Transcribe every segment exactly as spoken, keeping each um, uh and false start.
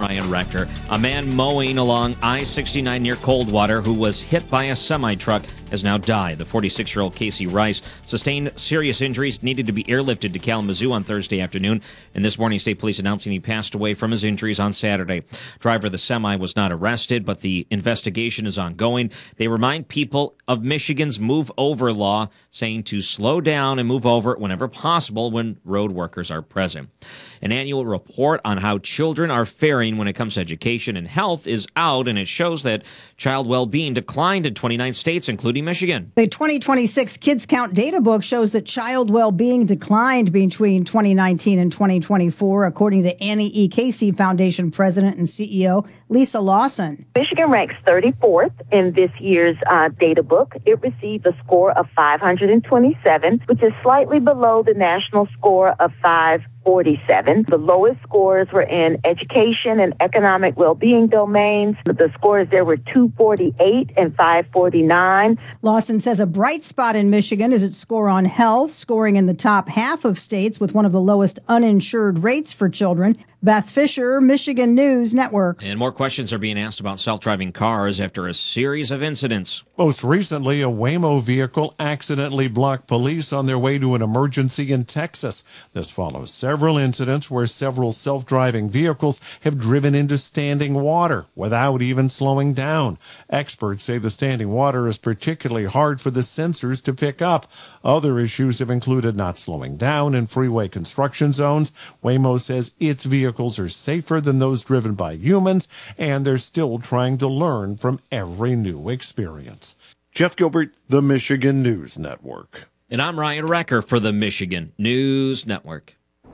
Ryan Rector. A man mowing along I sixty-nine near Coldwater who was hit by a semi-truck has now died. The forty-six-year-old Casey Rice sustained serious injuries, needed to be airlifted to Kalamazoo on Thursday afternoon, and this morning state police announcing he passed away from his injuries on Saturday. Driver of the semi was not arrested, but the investigation is ongoing. They remind people of Michigan's move over law, saying to slow down and move over whenever possible when road workers are present. An annual report on how children are faring when it comes to education and health is out, and it shows that child well-being declined in twenty-nine states, including Michigan. The twenty twenty-six Kids Count data book shows that child well-being declined between twenty nineteen and twenty twenty-four, according to Annie E. Casey Foundation President and C E O Lisa Lawson. Michigan ranks thirty-fourth in this year's uh, data book. It received a score of five hundred twenty-seven, which is slightly below the national score of five forty-seven. The lowest scores were in education and economic well-being domains. The scores there were two forty-eight and five forty-nine. Lawson says a bright spot in Michigan is its score on health, scoring in the top half of states with one of the lowest uninsured rates for children. Beth Fisher, Michigan News Network. And more questions are being asked about self-driving cars after a series of incidents. Most recently, a Waymo vehicle accidentally blocked police on their way to an emergency in Texas. This follows several incidents where several self-driving vehicles have driven into standing water without even slowing down. Experts say the standing water is particularly hard for the sensors to pick up. Other issues have included not slowing down in freeway construction zones. Waymo says its vehicles are safer than those driven by humans, and they're still trying to learn from every new experience. Jeff Gilbert, the Michigan News Network. And I'm Ryan Recker for the Michigan News Network.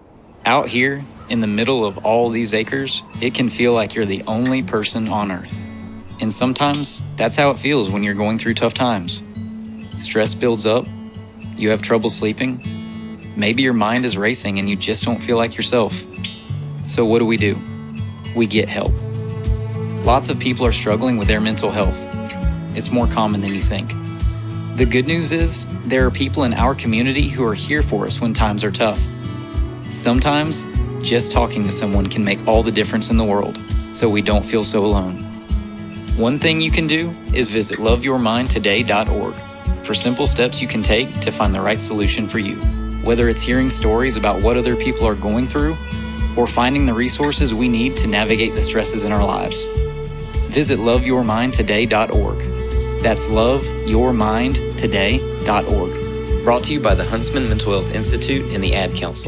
Out here, in the middle of all these acres, it can feel like you're the only person on Earth. And sometimes, that's how it feels when you're going through tough times. Stress builds up, you have trouble sleeping, maybe your mind is racing and you just don't feel like yourself. So what do we do? We get help. Lots of people are struggling with their mental health. It's more common than you think. The good news is, there are people in our community who are here for us when times are tough. Sometimes, just talking to someone can make all the difference in the world, so we don't feel so alone. One thing you can do is visit love your mind today dot org for simple steps you can take to find the right solution for you. Whether it's hearing stories about what other people are going through, or finding the resources we need to navigate the stresses in our lives. Visit love your mind today dot org. That's love your mind today dot org. Brought to you by the Huntsman Mental Health Institute and the Ad Council.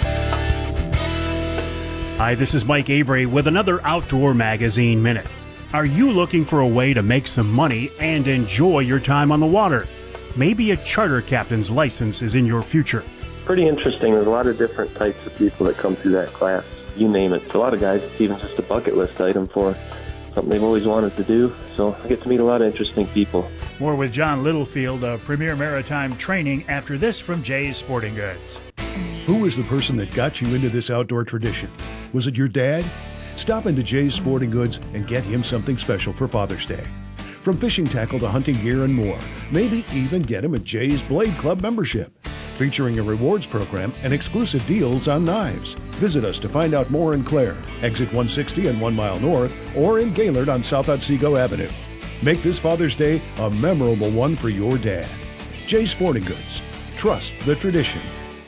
Hi, this is Mike Avery with another Outdoor Magazine Minute. Are you looking for a way to make some money and enjoy your time on the water? Maybe a charter captain's license is in your future. Pretty interesting. There's a lot of different types of people that come through that class. You name it. For a lot of guys, it's even just a bucket list item for something they've always wanted to do. So I get to meet a lot of interesting people. More with John Littlefield of Premier Maritime Training after this from Jay's Sporting Goods. Who was the person that got you into this outdoor tradition? Was it your dad? Stop into Jay's Sporting Goods and get him something special for Father's Day. From fishing tackle to hunting gear and more. Maybe even get him a Jay's Blade Club membership, featuring a rewards program and exclusive deals on knives. Visit us to find out more in Clare, exit one sixty and one mile north, or in Gaylord on South Otsego Avenue. Make this Father's Day a memorable one for your dad. Jay's Sporting Goods. Trust the tradition.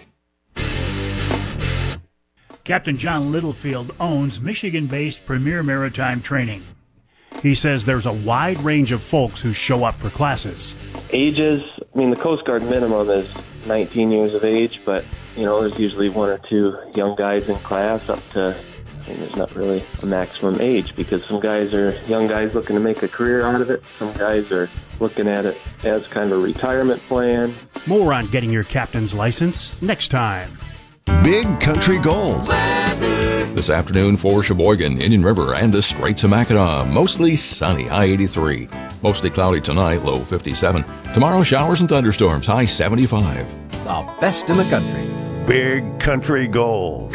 Captain John Littlefield owns Michigan-based Premier Maritime Training. He says there's a wide range of folks who show up for classes. Ages, I mean, the Coast Guard minimum is nineteen years of age, but, you know, there's usually one or two young guys in class up to, I mean, there's not really a maximum age because some guys are young guys looking to make a career out of it. Some guys are looking at it as kind of a retirement plan. More on getting your captain's license next time. Big Country Gold. This afternoon for Sheboygan, Indian River, and the Straits of Mackinac. Mostly sunny, high eighty-three. Mostly cloudy tonight, low fifty-seven. Tomorrow, showers and thunderstorms, high seventy-five. The best in the country. Big Country Gold.